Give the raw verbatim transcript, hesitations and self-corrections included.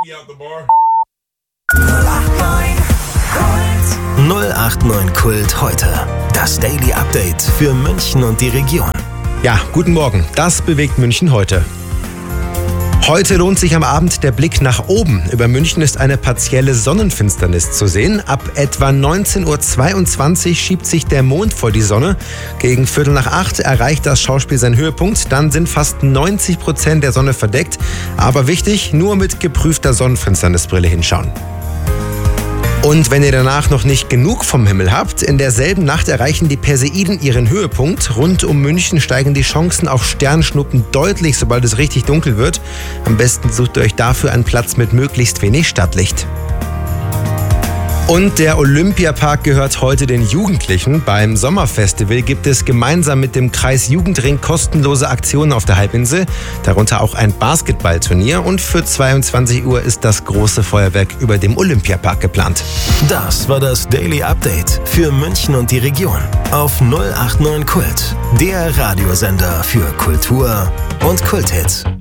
null acht neun Kult heute. Das Daily Update für München und die Region. Ja, guten Morgen. Das bewegt München heute. Heute lohnt sich am Abend der Blick nach oben. Über München ist eine partielle Sonnenfinsternis zu sehen. Ab etwa neunzehn Uhr zweiundzwanzig schiebt sich der Mond vor die Sonne. Gegen Viertel nach acht erreicht das Schauspiel seinen Höhepunkt. Dann sind fast neunzig Prozent der Sonne verdeckt. Aber wichtig, nur mit geprüfter Sonnenfinsternisbrille hinschauen. Und wenn ihr danach noch nicht genug vom Himmel habt, in derselben Nacht erreichen die Perseiden ihren Höhepunkt. Rund um München steigen die Chancen auf Sternschnuppen deutlich, sobald es richtig dunkel wird. Am besten sucht ihr euch dafür einen Platz mit möglichst wenig Stadtlicht. Und der Olympiapark gehört heute den Jugendlichen. Beim Sommerfestival gibt es gemeinsam mit dem Kreis Jugendring kostenlose Aktionen auf der Halbinsel, darunter auch ein Basketballturnier. Und für zweiundzwanzig Uhr ist das große Feuerwerk über dem Olympiapark geplant. Das war das Daily Update für München und die Region auf null acht neun Kult, der Radiosender für Kultur und Kulthits.